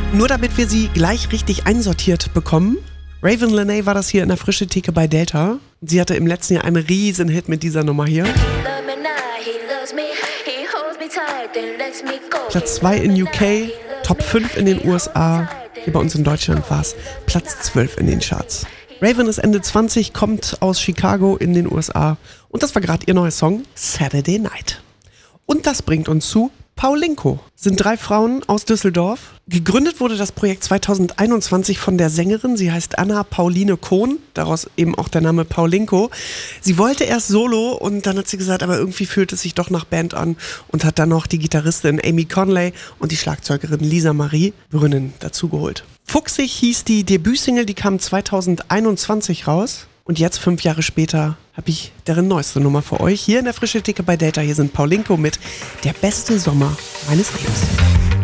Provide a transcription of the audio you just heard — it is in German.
Nur damit wir sie gleich richtig einsortiert bekommen. Raven Lenae war das hier in der Frische Theke bei Delta. Sie hatte im letzten Jahr einen riesen Hit mit dieser Nummer hier. Platz 2 in UK, Top 5 in den USA. Hier bei uns in Deutschland war es Platz 12 in den Charts. Raven ist Ende 20, kommt aus Chicago in den USA. Und das war gerade ihr neuer Song, Saturday Night. Und das bringt uns zu Paulinko. Sind 3 Frauen aus Düsseldorf. Gegründet wurde das Projekt 2021 von der Sängerin. Sie heißt Anna Pauline Kohn, daraus eben auch der Name Paulinko. Sie wollte erst solo und dann hat sie gesagt, aber irgendwie fühlt es sich doch nach Band an und hat dann noch die Gitarristin Amy Conley und die Schlagzeugerin Lisa Marie Brünnen dazugeholt. Fuchsig hieß die Debütsingle, die kam 2021 raus. Und jetzt, 5 Jahre später, habe ich deren neueste Nummer für euch. Hier in der Frische Theke bei Delta. Hier sind Paulinko mit Der beste Sommer meines Lebens.